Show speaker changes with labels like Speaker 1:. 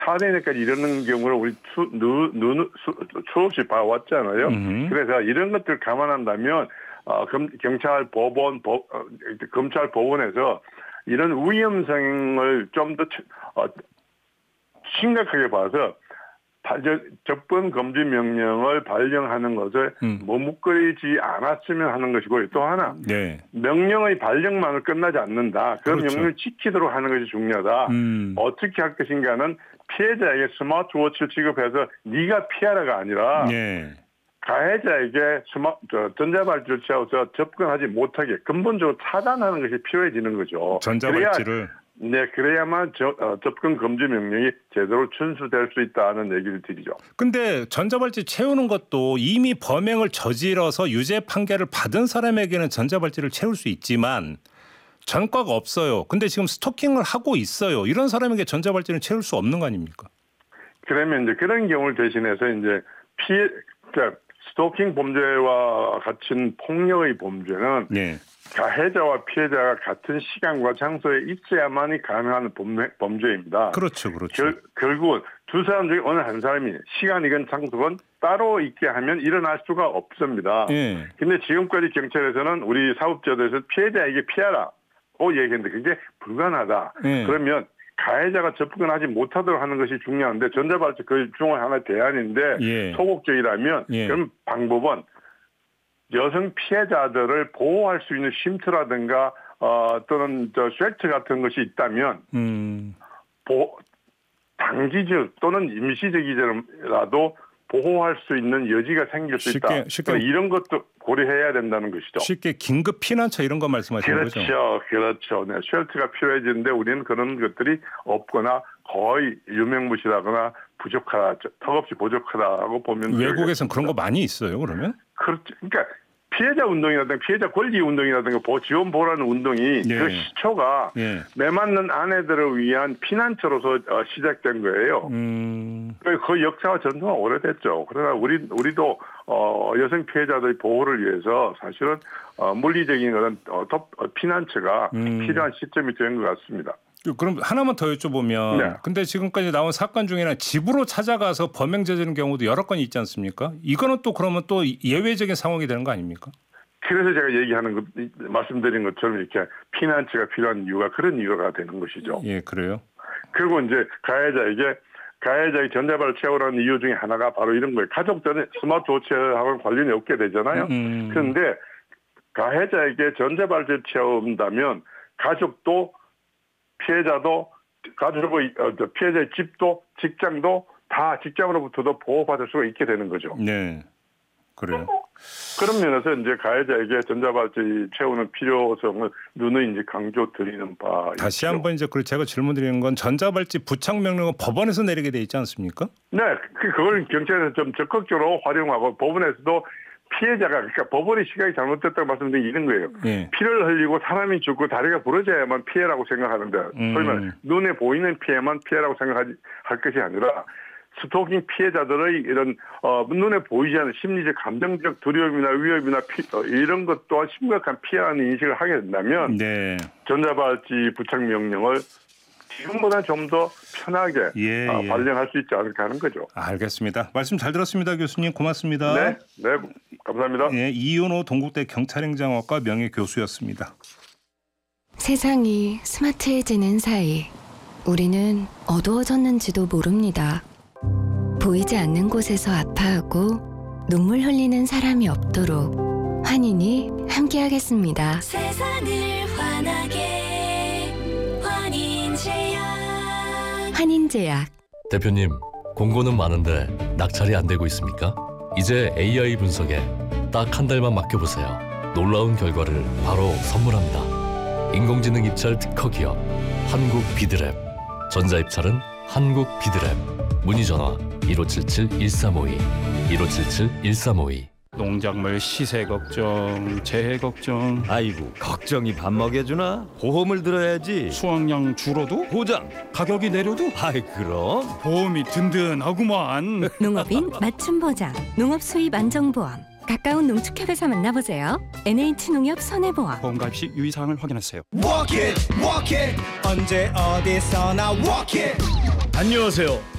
Speaker 1: 살인에까지 이르는 경우를 우리 수없이 봐왔잖아요. 그래서 이런 것들 감안한다면 경찰, 법원, 검찰, 법원에서 이런 위험성을 좀 더 심각하게 봐서 접근 금지 명령을 발령하는 것을 머뭇거리지 않았으면 하는 것이고요. 또 하나 명령의 발령만으로 끝나지 않는다. 그 명령을 지키도록 하는 것이 중요하다. 어떻게 할 것인가는 피해자에게 스마트워치를 지급해서 네가 피하라가 아니라 가해자에게 전자발찌를 채워서 접근하지 못하게 근본적으로 차단하는 것이 필요해지는 거죠.
Speaker 2: 전자발찌를.
Speaker 1: 그래야만 접근 금지 명령이 제대로 준수될 수 있다는 얘기를 드리죠.
Speaker 2: 근데 전자발찌 채우는 것도 이미 범행을 저질러서 유죄 판결을 받은 사람에게는 전자발찌를 채울 수 있지만 전과가 없어요. 근데 지금 스토킹을 하고 있어요. 이런 사람에게 전자발찌는 채울 수 없는 거 아닙니까?
Speaker 1: 그러면 이제 그런 경우를 대신해서 이제 그러니까 스토킹 범죄와 같은 폭력의 범죄는 가해자와 피해자가 같은 시간과 장소에 있어야만이 가능한 범죄입니다.
Speaker 2: 그렇죠.
Speaker 1: 결국은 두 사람 중에 어느 한 사람이 시간이건 장소건 따로 있게 하면 일어날 수가 없습니다. 근데 지금까지 경찰에서는 우리 사업자들에서 피해자에게 피하라고 얘기했는데 그게 불가능하다. 그러면 가해자가 접근하지 못하도록 하는 것이 중요한데 전자발찌 그 중 하나의 대안인데 소극적이라면 그럼 방법은 여성 피해자들을 보호할 수 있는 쉼터라든가 또는 쉘터 같은 것이 있다면 단기적 또는 임시적이라도 보호할 수 있는 여지가 생길 수 있다. 쉽게 이런 것도 고려해야 된다는 것이죠.
Speaker 2: 쉽게 긴급 피난처 이런 거 말씀하시는 거죠?
Speaker 1: 그렇죠. 네, 쉘터가 필요해지는데 우리는 그런 것들이 없거나 거의 유명무실하거나 부족하다, 턱없이 부족하다고 보면
Speaker 2: 외국에서는 그런 거 많이 있어요. 그러면?
Speaker 1: 그렇죠. 그러니까 피해자 운동이라든가 피해자 권리 운동이라든가 지원 보호라는 운동이 그 시초가 매맞는 아내들을 위한 피난처로서 시작된 거예요. 그 역사와 전통은 오래됐죠. 그러나 우리도 여성 피해자들의 보호를 위해서 사실은 물리적인 그런 피난처가 필요한 시점이 된 것 같습니다.
Speaker 2: 그럼 하나만 더 여쭤보면 근데 지금까지 나온 사건 중에는 집으로 찾아가서 범행 저지른 경우도 여러 건이 있지 않습니까? 이거는 또 그러면 또 예외적인 상황이 되는 거 아닙니까?
Speaker 1: 그래서 제가 얘기하는 것, 말씀드린 것처럼 이렇게 피난처가 필요한 이유가 그런 이유가 되는 것이죠.
Speaker 2: 예, 그래요?
Speaker 1: 그리고 이제 가해자의 전자발찌 채우라는 이유 중에 하나가 바로 이런 거예요. 가족들은 스마트워치하고는 관련이 없게 되잖아요. 그런데 가해자에게 전자발찌를 채운다면 가족도 피해자도 피해자의 집도 직장도 다 직장으로부터도 보호받을 수가 있게 되는 거죠.
Speaker 2: 네, 그래요.
Speaker 1: 그런 면에서 이제 가해자에게 전자발찌 채우는 필요성을 누누이 이제 강조 드리는 바.
Speaker 2: 다시 한번 이제 제가 질문드리는 건 전자발찌 부착 명령은 법원에서 내리게 돼 있지 않습니까?
Speaker 1: 네, 그걸 경찰에서 좀 적극적으로 활용하고 법원에서도 피해자가 그러니까 법원의 시각이 잘못됐다고 말씀드린 이런 거예요. 피를 흘리고 사람이 죽고 다리가 부러져야만 피해라고 생각하는데 소위 말해 눈에 보이는 피해만 피해라고 생각할 것이 아니라 스토킹 피해자들의 이런 눈에 보이지 않는 심리적 감정적 두려움이나 위협이나 이런 것 또한 심각한 피해라는 인식을 하게 된다면 전자발찌 부착 명령을 지금보다 좀 더 편하게 발령할 수 있지 않을까 하는 거죠.
Speaker 2: 알겠습니다. 말씀 잘 들었습니다. 교수님 고맙습니다.
Speaker 1: 네, 감사합니다.
Speaker 2: 이윤호 동국대 경찰행정학과 명예교수였습니다.
Speaker 3: 세상이 스마트해지는 사이 우리는 어두워졌는지도 모릅니다. 보이지 않는 곳에서 아파하고 눈물 흘리는 사람이 없도록 환인이 함께하겠습니다.
Speaker 4: 세상을 환하게
Speaker 3: 환인제약.
Speaker 5: 대표님, 공고는 많은데 낙찰이 안 되고 있습니까? 이제 AI 분석에 딱 한 달만 맡겨보세요. 놀라운 결과를 바로 선물합니다. 인공지능 입찰 특허 기업 한국비드랩. 전자입찰은 한국비드랩. 문의전화 1577-1352 1577-1352.
Speaker 6: 농작물 시세 걱정, 재해 걱정.
Speaker 7: 아이고, 걱정이 밥 먹여주나? 보험을 들어야지.
Speaker 6: 수확량 줄어도?
Speaker 7: 보장.
Speaker 6: 가격이 내려도?
Speaker 7: 아이, 그럼
Speaker 6: 보험이 든든하구만.
Speaker 3: 농업인 맞춤 보장, 농업 수입 안정보험. 가까운 농축협에서 만나보세요. NH농협 손해보험.
Speaker 6: 보험 가입 시 유의사항을 확인하세요.
Speaker 8: Walk it, 언제 어디서나 walk it.
Speaker 4: 안녕하세요.